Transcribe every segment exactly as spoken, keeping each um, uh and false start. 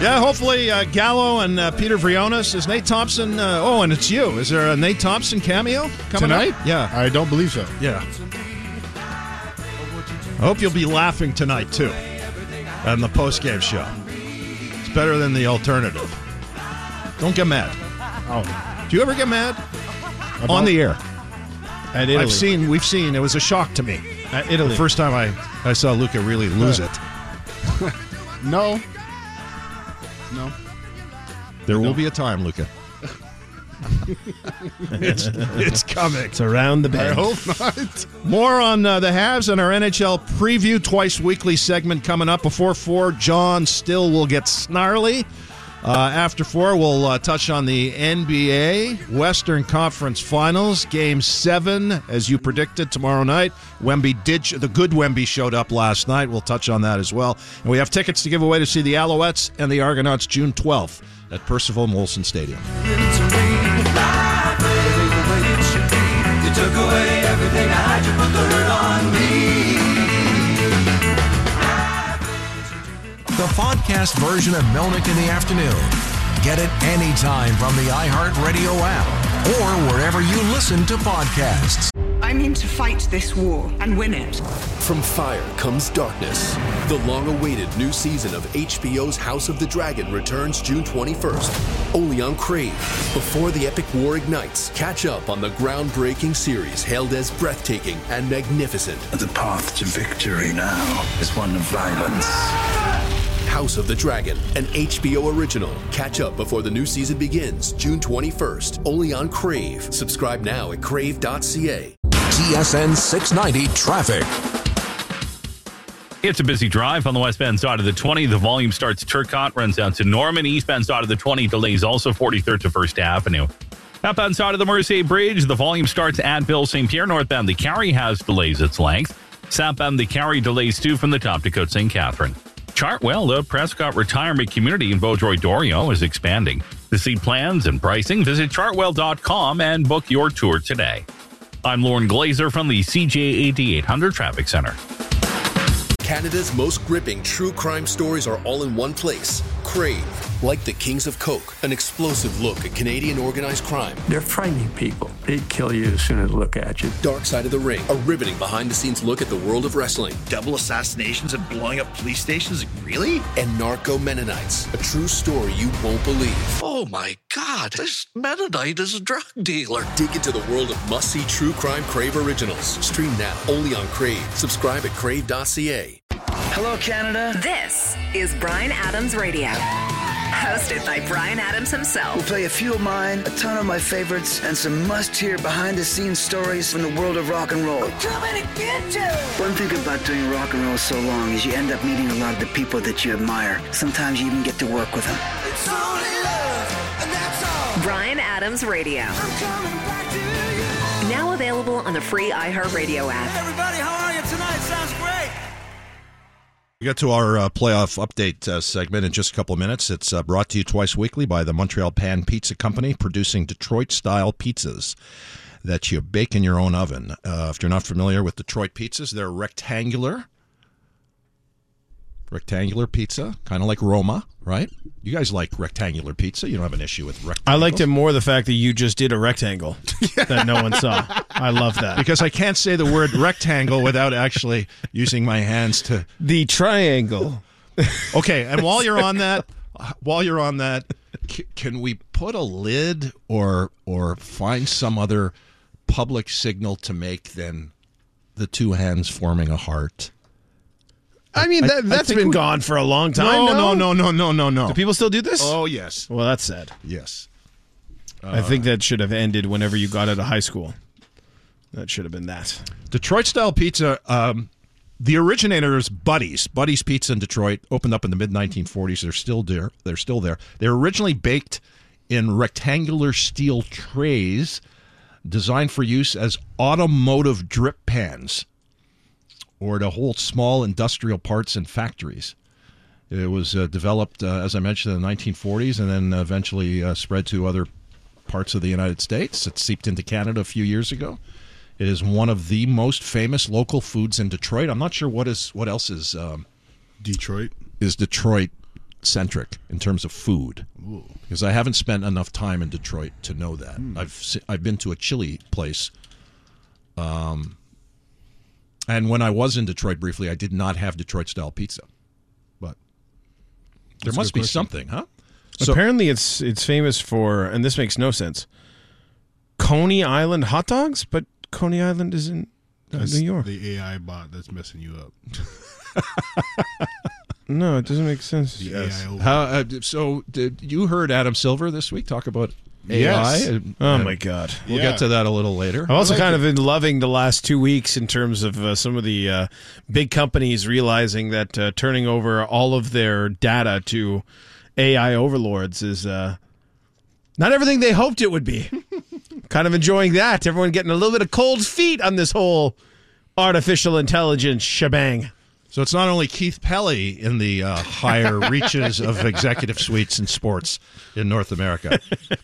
Yeah, hopefully uh, Gallo and uh, Peter Vrionis. Is Nate Thompson? Uh, oh, and it's you. Is there a Nate Thompson cameo coming Tonight? up? Yeah. I don't believe so. Yeah. I hope you'll be laughing tonight, too, on the post-game show. It's better than the alternative. Don't get mad. Oh. Do you ever get mad? About? On the air. At Italy. I've seen, we've seen, it was a shock to me. At Italy. The first time I, I saw Luca really lose it. No. No. There No. will be a time, Luca. it's, it's coming. It's around the bend. I hope not. More on uh, the Habs and our N H L preview twice weekly segment coming up. Before four, John Still will get snarly. Uh, after four, we'll uh, touch on the N B A Western Conference Finals. Game seven, as you predicted, tomorrow night. Wemby did, the good Wemby showed up last night. We'll touch on that as well. And we have tickets to give away to see the Alouettes and the Argonauts June twelfth at Percival Molson Stadium. You took away everything I had, you put the hurt on me. The podcast version of Melnick in the Afternoon. Get it anytime from the iHeartRadio app or wherever you listen to podcasts. I'm in to fight this war and win it. From fire comes darkness. The long-awaited new season of H B O's House of the Dragon returns June twenty-first, only on Crave. Before the epic war ignites, catch up on the groundbreaking series hailed as breathtaking and magnificent. The path to victory now is one of violence. House of the Dragon, an H B O original. Catch up before the new season begins, June twenty-first, only on Crave. Subscribe now at crave dot c a. T S N six ninety Traffic. It's a busy drive on the westbound side of the twenty. The volume starts Turcotte, runs down to Norman. Eastbound side of the twenty, delays also forty-third to First Avenue. Outbound side of the Mercier Bridge, the volume starts at Ville Saint Pierre. Northbound, the Carry has delays its length. Southbound, the Carry delays too from the top to Côte Saint Catherine. Chartwell, the Prescott Retirement Community in Vaudreuil-Dorion, is expanding. To see plans and pricing, visit chartwell dot com and book your tour today. I'm Lauren Glazer from the C J A D eight hundred Traffic Center. Canada's most gripping true crime stories are all in one place. Crave. Like the Kings of Coke, an explosive look at Canadian organized crime. They're frightening people. They'd kill you as soon as they look at you. Dark Side of the Ring, a riveting behind-the-scenes look at the world of wrestling. Double assassinations and blowing up police stations? Really? And Narco Mennonites, a true story you won't believe. Oh my God, this Mennonite is a drug dealer. Dig into the world of must-see true crime Crave originals. Stream now, only on Crave. Subscribe at crave dot c a. Hello, Canada. This is Bryan Adams Radio. Hosted by Bryan Adams himself. We'll play a few of mine, a ton of my favorites, and some must-hear behind-the-scenes stories from the world of rock and roll. We're coming to get you. One thing about doing rock and roll so long is you end up meeting a lot of the people that you admire. Sometimes you even get to work with them. It's only love, and that's all. Bryan Adams Radio. I'm coming back to you. Now available on the free iHeartRadio app. Hey everybody, how are you tonight? Sounds great. We get to our uh, playoff update uh, segment in just a couple of minutes. It's uh, brought to you twice weekly by the Montreal Pan Pizza Company, producing Detroit-style pizzas that you bake in your own oven. Uh, if you're not familiar with Detroit pizzas, they're rectangular. Rectangular pizza, kind of like Roma, right? You guys like rectangular pizza. You don't have an issue with rectangles. I liked it more the fact that you just did a rectangle that no one saw. I love that. Because I can't say the word rectangle without actually using my hands to... The triangle. Okay, and while you're on that, while you're on that, c- can we put a lid or or find some other public signal to make than the two hands forming a heart? I mean, that, I, that's I been we, gone for a long time. No, no, no, no, no, no, no. Do people still do this? Oh, yes. Well, that's sad. Yes. Uh, I think that should have ended whenever you got out of high school. That should have been that. Detroit-style pizza, um, the originator is Buddy's. Buddy's Pizza in Detroit opened up in the mid nineteen forties. They're still there. They're still there. They were originally baked in rectangular steel trays designed for use as automotive drip pans, or to hold small industrial parts in factories. It was uh, developed, uh, as I mentioned, in the nineteen forties and then eventually uh, spread to other parts of the United States. It seeped into Canada a few years ago. It is one of the most famous local foods in Detroit. I'm not sure what is what else is um, Detroit is Detroit centric in terms of food. Ooh. Because I haven't spent enough time in Detroit to know that. Mm. I've se- I've been to a chili place. Um, and when I was in Detroit briefly, I did not have Detroit-style pizza. But there That's a must good be question. something, huh? So, Apparently, it's it's famous for, and this makes no sense, Coney Island hot dogs, but Coney Island is in uh, That's New York. the A I bot that's messing you up. No, it doesn't make sense. The A I over- how, uh, so did you heard Adam Silver this week talk about A I? Yes. And- Oh, and my God. We'll Yeah. get to that a little later. I've also I like kind it. of been loving the last two weeks in terms of uh, some of the uh, big companies realizing that uh, turning over all of their data to A I overlords is uh, not everything they hoped it would be. Kind of enjoying that. Everyone getting a little bit of cold feet on this whole artificial intelligence shebang. So it's not only Keith Pelly in the uh, higher reaches of executive suites in sports in North America.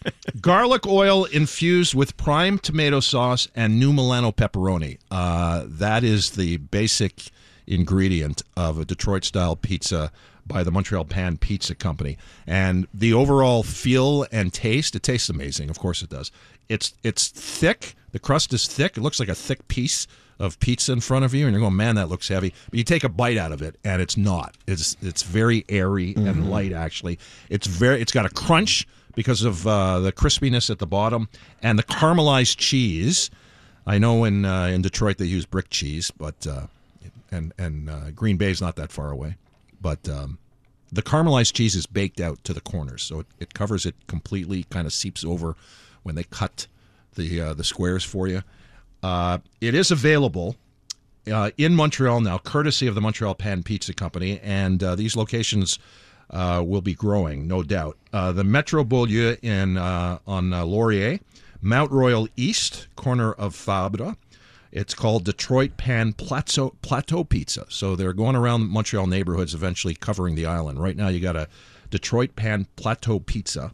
Garlic oil infused with prime tomato sauce and New Milano pepperoni. Uh, that is the basic ingredient of a Detroit-style pizza by the Montreal Pan Pizza Company. And the overall feel and taste, it tastes amazing. Of course it does. It's it's thick. The crust is thick. It looks like a thick piece of pizza in front of you, and you're going, man, that looks heavy. But you take a bite out of it, and it's not. It's it's very airy and Mm-hmm. light, actually. It's very. It's got a crunch because of uh, the crispiness at the bottom and the caramelized cheese. I know in uh, in Detroit they use brick cheese, but uh, and and uh, Green Bay is not that far away. But um, the caramelized cheese is baked out to the corners, so it, it covers it completely. Kind of seeps over when they cut the uh, the squares for you. Uh, it is available uh, in Montreal now, courtesy of the Montreal Pan Pizza Company, and uh, these locations uh, will be growing, no doubt. Uh, the Metro Beaulieu in uh, on uh, Laurier, Mount Royal East, corner of Fabre. It's called Detroit Pan Plateau, Plateau Pizza. So they're going around Montreal neighborhoods, eventually covering the island. Right now, you got a Detroit Pan Plateau Pizza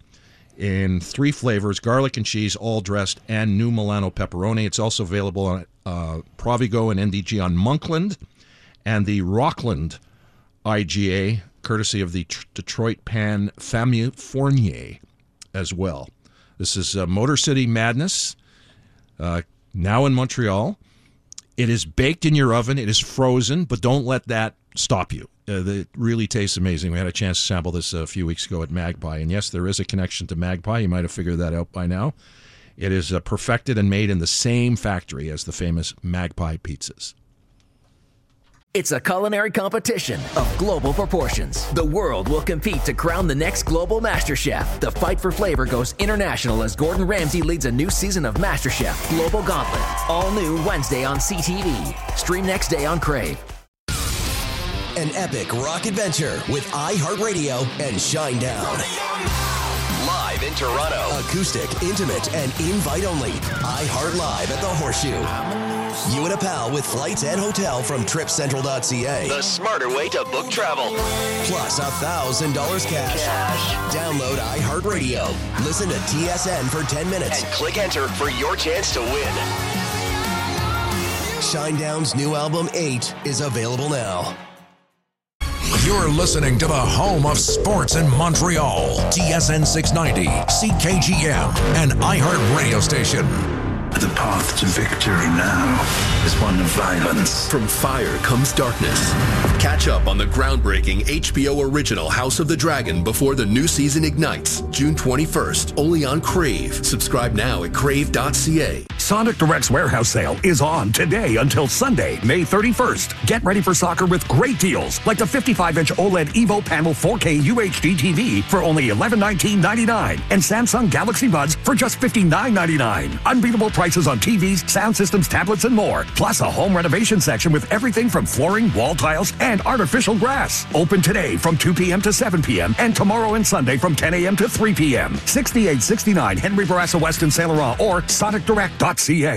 in three flavors, garlic and cheese, all dressed, and New Milano pepperoni. It's also available on uh, Provigo and N D G on Monkland, and the Rockland I G A, courtesy of the Tr- Detroit Pan Famille Fournier as well. This is uh, Motor City Madness, uh, now in Montreal. It is baked in your oven. It is frozen, but don't let that stop you. Uh, it really tastes amazing. We had a chance to sample this a few weeks ago at Magpie. And yes, there is a connection to Magpie. You might have figured that out by now. It is uh, perfected and made in the same factory as the famous Magpie pizzas. It's a culinary competition of global proportions. The world will compete to crown the next global Master Chef. The fight for flavor goes international as Gordon Ramsay leads a new season of MasterChef Global Gauntlet. All new Wednesday on C T V. Stream next day on Crave. An epic rock adventure with iHeartRadio and Shinedown. Live in Toronto. Acoustic, intimate, and invite only. iHeart Live at the Horseshoe. You and a pal with flights and hotel from trip central dot c a. The smarter way to book travel. Plus one thousand dollars cash. cash. Download iHeartRadio. Listen to T S N for ten minutes. And click enter for your chance to win. Shinedown's new album, eight, is available now. You're listening to the home of sports in Montreal. T S N six ninety, C K G M, and iHeart Radio Station. The path to victory now is one of violence. From fire comes darkness. Catch up on the groundbreaking H B O original House of the Dragon before the new season ignites, June twenty-first, only on Crave. Subscribe now at crave dot c a. Sonic Direct's warehouse sale is on today until Sunday, May thirty-first. Get ready for soccer with great deals, like the fifty-five inch OLED Evo Panel four K U H D T V for only eleven nineteen ninety-nine, and Samsung Galaxy Buds for just fifty-nine ninety-nine. Unbeatable prices on T Vs, sound systems, tablets, and more. Plus a home renovation section with everything from flooring, wall tiles, and artificial grass. Open today from two p.m. to seven p.m. and tomorrow and Sunday from ten a.m. to three p.m. sixty-eight sixty-nine Henry Bourassa West in Saint Laurent or sonic direct dot c a.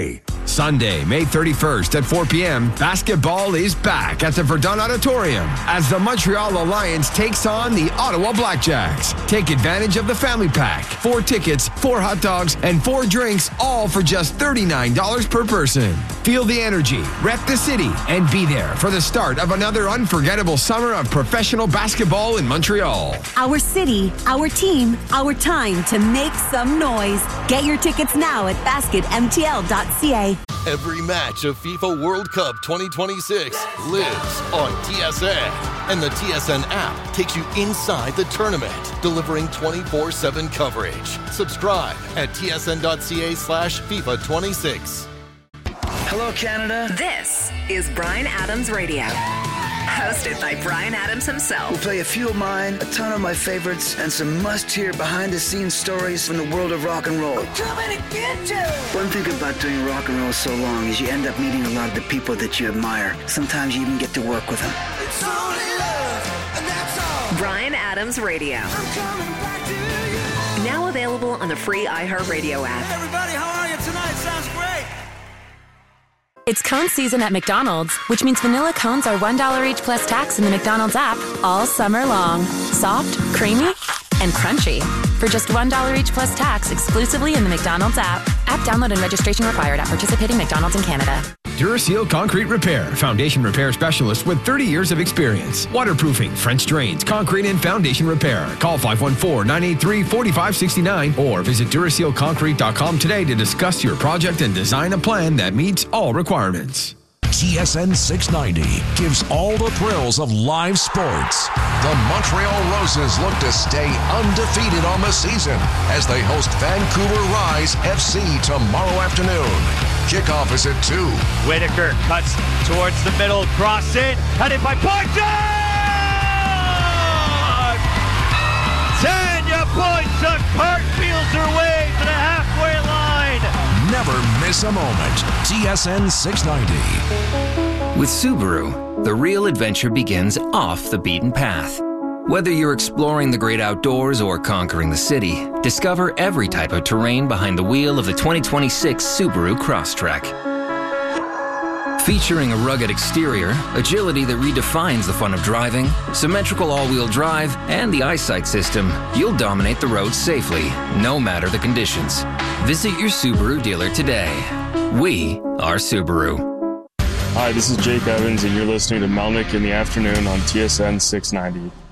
Sunday, May thirty-first at four p.m., basketball is back at the Verdun Auditorium as the Montreal Alliance takes on the Ottawa Blackjacks. Take advantage of the family pack. Four tickets, four hot dogs, and four drinks, all for just thirty-nine dollars per person. Feel the energy, rep the city, and be there for the start of another unforgettable summer of professional basketball in Montreal. Our city, our team, our time to make some noise. Get your tickets now at basket m t l dot c a. Every match of FIFA World Cup twenty twenty-six lives on T S N. And the T S N app takes you inside the tournament, delivering twenty-four seven coverage. Subscribe at t s n dot c a slash FIFA twenty-six. Hello, Canada. This is Bryan Adams Radio. Hosted by Bryan Adams himself. We'll play a few of mine, a ton of my favorites, and some must-hear behind-the-scenes stories from the world of rock and roll. We're coming to get you! One thing about doing rock and roll so long is you end up meeting a lot of the people that you admire. Sometimes you even get to work with them. It's only love, and that's all. Bryan Adams Radio. I'm coming back to you. Now available on the free iHeartRadio app. Hey everybody, how are you tonight? Sounds great. It's cone season at McDonald's, which means vanilla cones are one dollar each plus tax in the McDonald's app all summer long. Soft, creamy, and crunchy. For just one dollar each plus tax exclusively in the McDonald's app. App download and registration required at participating McDonald's in Canada. Duraseal Concrete Repair, foundation repair specialist with thirty years of experience. Waterproofing, French drains, concrete and foundation repair. Call five one four, nine eight three, four five six nine or visit duraseal concrete dot com today to discuss your project and design a plan that meets all requirements. T S N six ninety gives all the thrills of live sports. The Montreal Roses look to stay undefeated on the season as they host Vancouver Rise F C tomorrow afternoon. Kickoff is at two. Whitaker cuts towards the middle, cross in, headed by Boychuk! Tanya Boychuk cartwheels her way to the halfway line. Never miss a moment. T S N six ninety. With Subaru, the real adventure begins off the beaten path. Whether you're exploring the great outdoors or conquering the city, discover every type of terrain behind the wheel of the twenty twenty-six Subaru Crosstrek. Featuring a rugged exterior, agility that redefines the fun of driving, symmetrical all-wheel drive, and the eyesight system, you'll dominate the road safely, no matter the conditions. Visit your Subaru dealer today. We are Subaru. Hi, this is Jake Evans, and you're listening to Melnick in the Afternoon on T S N six ninety.